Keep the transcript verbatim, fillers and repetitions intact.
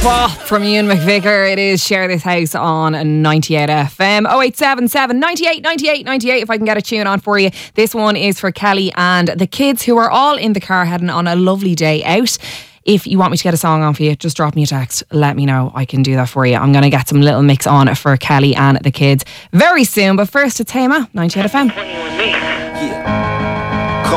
Well, from Ian McVicker, it is Share This House on ninety-eight F M. oh eight seven seven, ninety-eight, ninety-eight, ninety-eight if I can get a tune on for you. This one is for Kelly and the kids who are all in the car heading on a lovely day out. If you want me to get a song on for you, just drop me a text. Let me know. I can do that for you. I'm going to get some little mix on for Kelly and the kids very soon. But first, it's Tama, ninety-eight F M.